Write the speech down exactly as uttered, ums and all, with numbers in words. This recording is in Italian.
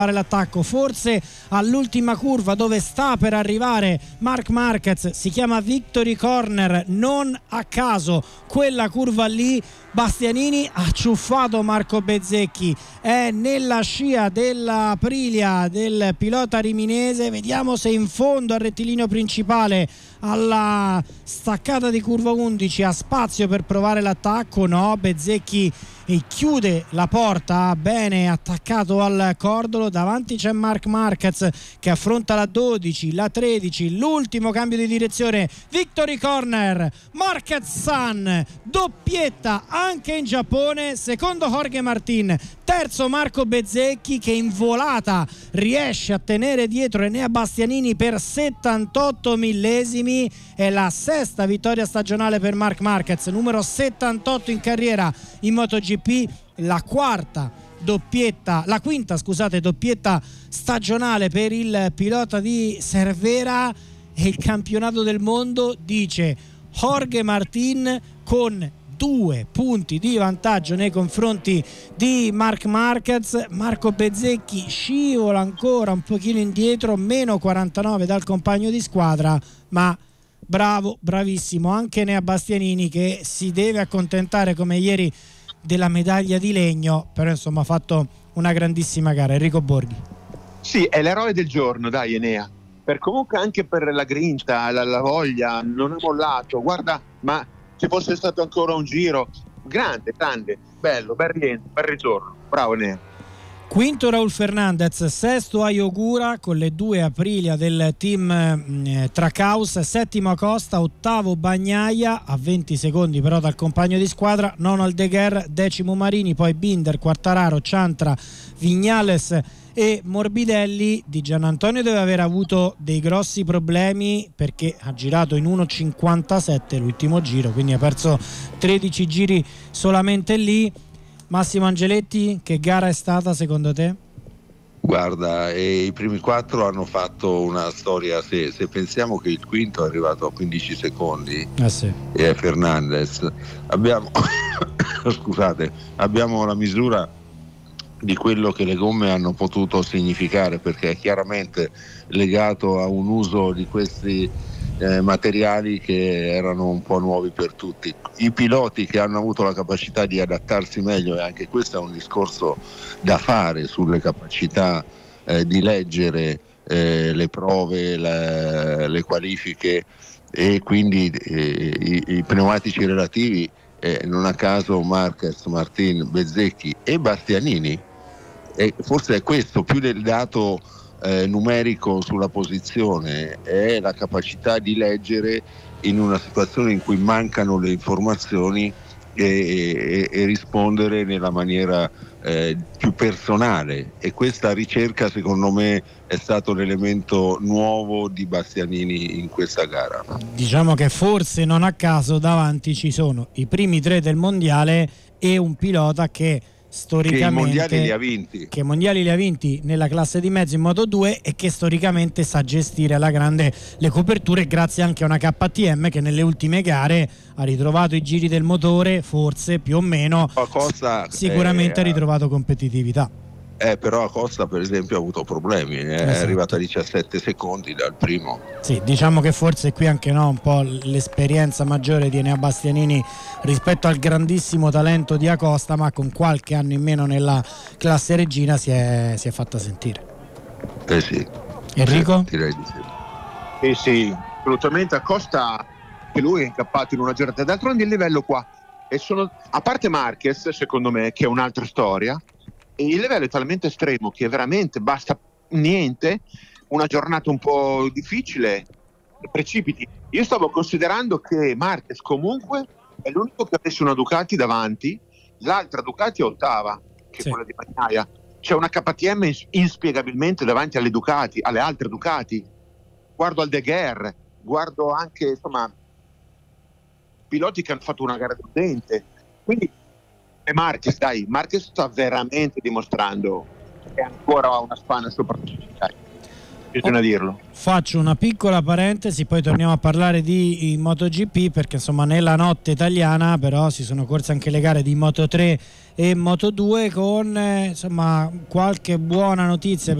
l'attacco, forse all'ultima curva dove sta per arrivare Marc Marquez, si chiama Victory Corner, non a caso quella curva lì. Bastianini ha ciuffato Marco Bezzecchi, è nella scia della Aprilia del pilota riminese. Vediamo se in fondo al rettilineo principale, alla staccata di curva undici, ha spazio per provare l'attacco. No, Bezzecchi chiude la porta, bene attaccato al cordolo. Davanti c'è Marc Marquez che affronta la dodici, la tredici, l'ultimo cambio di direzione, Victory Corner, Marquez-San, doppietta anche in Giappone, secondo Jorge Martin, terzo Marco Bezzecchi che in volata riesce a tenere dietro Enea Bastianini per settantotto millesimi. È la sesta vittoria stagionale per Marc Marquez, numero settantotto in carriera in MotoGP, la quarta doppietta, la quinta scusate doppietta stagionale per il pilota di Cervera. E il campionato del mondo, dice Jorge Martin, con due punti di vantaggio nei confronti di Marc Marquez. Marco Bezzecchi scivola ancora un pochino indietro, meno quarantanove dal compagno di squadra, ma bravo, bravissimo anche Enea Bastianini, che si deve accontentare come ieri della medaglia di legno, però insomma ha fatto una grandissima gara. Enrico Borghi. Sì, è l'eroe del giorno, dai Enea, per comunque anche per la grinta, la, la voglia, non ha mollato. Guarda, ma se fosse stato ancora un giro, grande, grande, bello, bel rientro, bel ritorno, bravo Enea. Quinto Raul Fernandez, sesto Ayogura con le due Aprilia del team eh, Trackhouse, settimo Acosta, ottavo Bagnaia a venti secondi però dal compagno di squadra, nono Aldeguer, decimo Marini, poi Binder, Quartararo, Ciantra, Vignales e Morbidelli. Di Giannantonio deve aver avuto dei grossi problemi perché ha girato in uno cinquantasette l'ultimo giro, quindi ha perso tredici giri solamente lì. Massimo Angeletti, che gara è stata secondo te? Guarda, eh, i primi quattro hanno fatto una storia a sé. Se pensiamo che il quinto è arrivato a quindici secondi ah, sì. e è Fernandez, abbiamo scusate, abbiamo la misura di quello che le gomme hanno potuto significare, perché è chiaramente legato a un uso di questi Eh, materiali che erano un po' nuovi per tutti. I piloti che hanno avuto la capacità di adattarsi meglio, e anche questo è un discorso da fare sulle capacità eh, di leggere eh, le prove, la, le qualifiche, e quindi eh, i, i pneumatici relativi, eh, non a caso Marquez, Martin, Bezzecchi e Bastianini, e forse è questo più del dato Eh, numerico sulla posizione, è la capacità di leggere in una situazione in cui mancano le informazioni e, e, e rispondere nella maniera eh, più personale, e questa ricerca secondo me è stato l'elemento nuovo di Bastianini in questa gara. Diciamo che forse non a caso davanti ci sono i primi tre del mondiale e un pilota che storicamente che i mondiali li ha vinti che mondiali li ha vinti nella classe di mezzo in Moto due e che storicamente sa gestire alla grande le coperture, grazie anche a una K T M che nelle ultime gare ha ritrovato i giri del motore, forse più o meno Acosta, sicuramente eh, ha ritrovato competitività. Eh, però Acosta per esempio ha avuto problemi, eh? Esatto. È arrivato a diciassette secondi dal primo. Sì, diciamo che forse qui anche no, un po' l'esperienza maggiore di Enea Bastianini rispetto al grandissimo talento di Acosta, ma con qualche anno in meno nella classe regina si è, si è fatta sentire. Eh sì. Enrico? Sì, direi di sì. Sì, sì, assolutamente. Acosta, che lui è incappato in una giornata, d'altronde il livello qua, e sono, a parte Marquez secondo me, che è un'altra storia, e il livello è talmente estremo che veramente basta niente, una giornata un po' difficile, precipiti. Io stavo considerando che Marquez comunque è l'unico che avesse una Ducati davanti, l'altra Ducati è ottava, che è sì. quella di Bagnaia. C'è una K T M inspiegabilmente davanti alle Ducati, alle altre Ducati. Guardo Aldeguer, guardo anche insomma piloti che hanno fatto una gara deludente. Quindi e Marquez, dai, Marquez sta veramente dimostrando che ancora ha una spanna sopra tutti. bisogna oh, dirlo. Faccio una piccola parentesi, poi torniamo a parlare di MotoGP, perché insomma nella notte italiana però si sono corse anche le gare di Moto tre e Moto due con eh, insomma qualche buona notizia